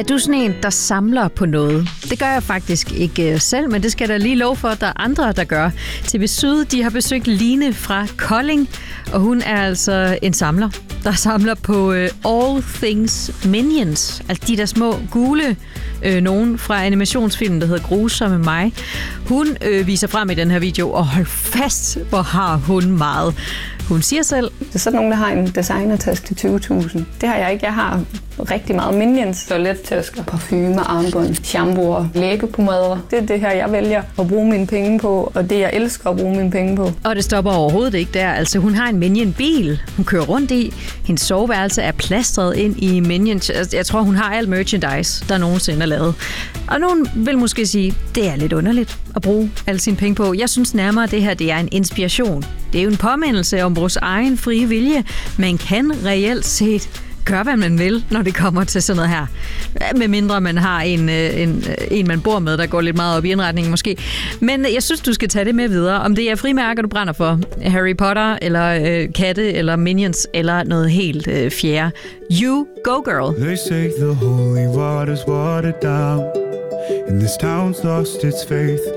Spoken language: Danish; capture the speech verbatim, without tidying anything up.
Er du sådan en, der samler på noget? Det gør jeg faktisk ikke selv, men det skal der lige love for, at der er andre, der gør. T V Syd, de har besøgt Line fra Kolding, og hun er altså en samler, der samler på uh, All Things Minions. Altså de der små gule øh, nogen fra animationsfilmen, der hedder Grusomme mig. Hun øh, viser frem i den her video, og hold fast, hvor har hun meget. Hun siger selv, det er sådan nogen, der har en designertaske til tyve tusind. Det har jeg ikke. Jeg har rigtig meget Minions, toilettasker, parfume, armbånd, shampooer, læbepomader. Det er det her, jeg vælger at bruge mine penge på, og det jeg elsker at bruge mine penge på. Og det stopper overhovedet ikke der. Altså hun har en Minion-bil, hun kører rundt i. Hendes soveværelse er plastret ind i Minions. Jeg tror, hun har alt merchandise, der nogensinde er lavet. Og nogen vil måske sige, det er lidt underligt at bruge alle sine penge på. Jeg synes nærmere, at det her det er en inspiration. Det er jo en påmindelse om vores egen frie vilje. Man kan reelt set gøre, hvad man vil, når det kommer til sådan noget her. Med mindre man har en, en, en, man bor med, der går lidt meget op i indretningen måske. Men jeg synes, du skal tage det med videre. Om det er frimærker, du brænder for. Harry Potter, eller øh, katte, eller Minions, eller noget helt øh, fjerde. You go, girl. They say the holy water's watered down, and this town's lost its faith.